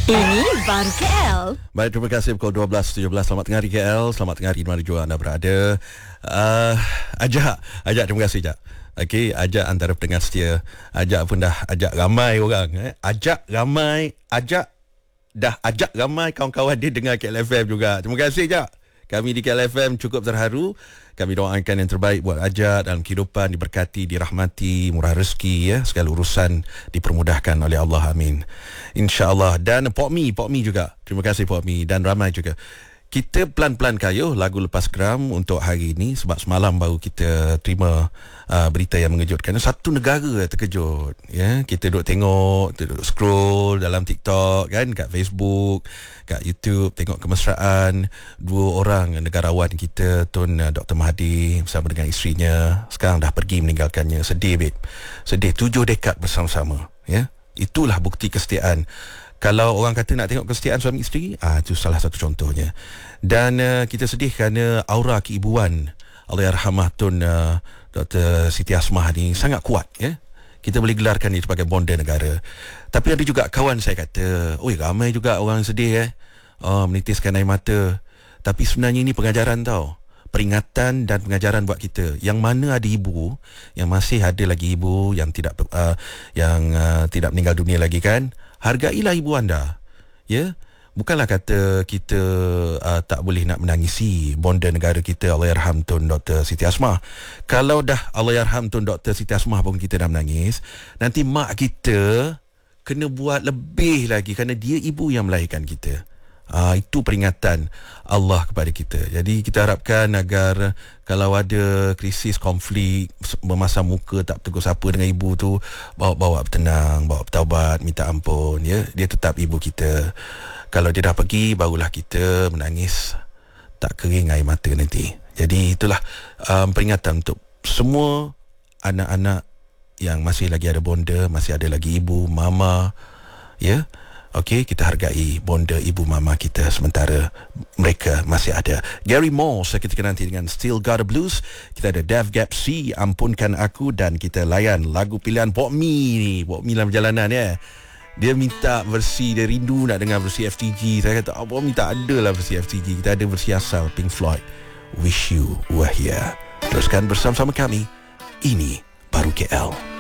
Ini baru KL. Baik, terima kasih pukul 12.17. Selamat tengah hari KL. Selamat tengah hari di mana juga anda berada. Ajak, terima kasih Ajak. Okey, Ajak antara pendengar setia. Ajak pun dah ajak ramai orang. Ajak ramai kawan-kawan dia dengar KL FM juga. Terima kasih Ajak. Kami di KL FM cukup terharu. Kami doakan yang terbaik buat Ajak dalam kehidupan, diberkati, dirahmati, murah rezeki, ya, segala urusan dipermudahkan oleh Allah, amin. InsyaAllah. Dan Pok Mi juga. Terima kasih Pok Mi dan ramai juga. Kita pelan-pelan kayuh lagu lepas geram untuk hari ini sebab semalam baru kita terima berita yang mengejutkan. Satu negara terkejut, ya. Kita duduk tengok, kita duduk scroll dalam TikTok kan, kat Facebook, kat YouTube, tengok kemesraan dua orang negarawan kita, Tun Dr. Mahathir bersama dengan isterinya, sekarang dah pergi meninggalkannya. Sedih, babe. Sedih. 7 dekad bersama-sama, ya. Itulah bukti kesetiaan. Kalau orang kata nak tengok kesetiaan suami isteri, itu salah satu contohnya. Dan kita sedih kerana aura keibuan Allahyarhamah Tun Dr. Siti Asmah ni sangat kuat, ya. Kita boleh gelarkan dia sebagai bonda negara. Tapi ada juga kawan saya kata, ramai juga orang sedih, menitiskan air mata. Tapi sebenarnya ini pengajaran tau. Peringatan dan pengajaran buat kita. Yang mana ada ibu, yang masih ada lagi ibu yang tidak tidak meninggal dunia lagi kan. Hargailah ibu anda, ya. Bukanlah kata kita tak boleh nak menangisi bonda negara kita, Allahyarham Tun Dr. Siti Asmah. Kalau dah Allahyarham Tun Dr. Siti Asmah pun kita dah menangis, nanti mak kita kena buat lebih lagi kerana dia ibu yang melahirkan kita. Itu peringatan Allah kepada kita. Jadi kita harapkan agar kalau ada krisis, konflik, memasang muka tak tegur sapa dengan ibu tu, bawa bertenang, bawa bertaubat, minta ampun, ya. Dia tetap ibu kita. Kalau dia dah pergi, barulah kita menangis tak kering air mata nanti. Jadi itulah peringatan untuk semua anak-anak yang masih lagi ada bonda, masih ada lagi ibu, mama, ya. Okey, kita hargai bonda ibu mama kita sementara mereka masih ada. Gary Moore seketika nanti dengan Still Got a Blues. Kita ada Dev Gap C, Ampunkan Aku, dan kita layan lagu pilihan Pok Mi ni. Pok Mi dalam perjalanan, ya. Dia minta versi, dia rindu nak dengar versi FTG. Saya kata, Pok Mi tak ada lah versi FTG. Kita ada versi asal Pink Floyd, Wish You Were Here. Teruskan bersama-sama kami. Ini baru KL.